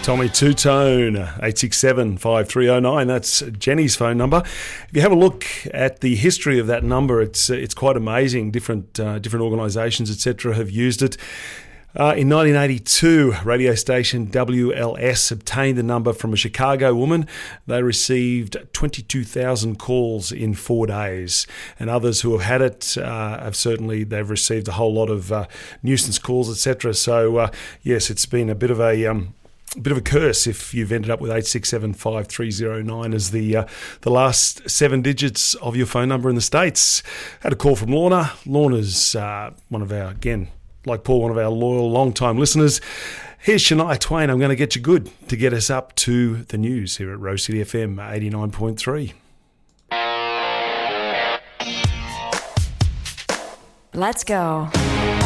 Tommy Two-Tone, 867-5309. That's Jenny's phone number. If you have a look at the history of that number, it's quite amazing. Different organisations, etc., have used it. In 1982, radio station WLS obtained the number from a Chicago woman. They received 22,000 calls in 4 days. And others who have had it they've received a whole lot of nuisance calls, etc. So, yes, it's been a bit of a curse if you've ended up with 867-5309 as the last 7 digits of your phone number in the States. Had a call from Lorna. Lorna's one of our, again, like Paul, one of our loyal, long-time listeners. Here's Shania Twain, I'm Going to Get You Good, to get us up to the news here at Rose City FM 89.3. Let's go.